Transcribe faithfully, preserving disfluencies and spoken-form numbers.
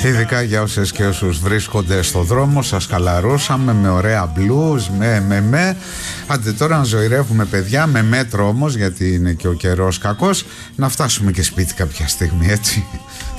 Ειδικά για όσες και όσους βρίσκονται στο δρόμο, σας χαλαρώσαμε με ωραία blues, με με με. Άντε τώρα να ζωηρεύουμε, παιδιά, με μέτρο όμως, γιατί είναι και ο καιρός κακός, να φτάσουμε και σπίτι κάποια στιγμή, έτσι.